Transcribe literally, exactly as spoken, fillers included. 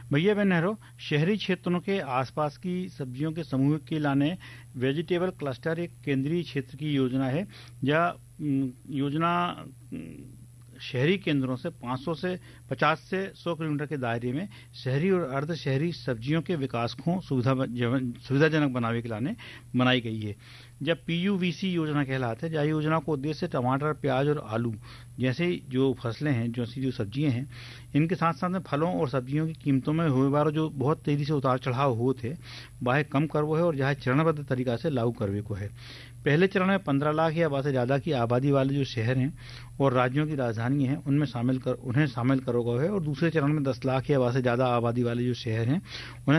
भैया बहन नेहरू, शहरी क्षेत्रों के आसपास की सब्जियों के समूह के लाने वेजिटेबल क्लस्टर एक केंद्रीय क्षेत्र की योजना है। यह योजना शहरी केंद्रों से पाँच सौ से पचास से सौ किलोमीटर के दायरे में शहरी और अर्ध शहरी सब्जियों के विकास को सुविधा सुविधाजनक बनाने के लाने बनाई गई है। जब पीयूवीसी योजना कहलाता है, यह योजना को उद्देश्य टमाटर, प्याज और आलू जैसे जो फसलें हैं, जैसी जो सब्जियां हैं, इनके साथ साथ में फलों और सब्जियों की कीमतों में हुए बार जो बहुत तेजी से उतार चढ़ाव होते हैं, वह कम करवो है और यह चरणबद्ध तरीका से लागू करवे को है। पहले चरण में पंद्रह लाख या वह से ज्यादा की आबादी वाले जो शहर हैं और राज्यों की राजधानी हैं, उनमें शामिल कर उन्हें शामिल करोगे है, और दूसरे चरण में दस लाख या वह से ज्यादा आबादी वाले जो शहर हैं उन्हें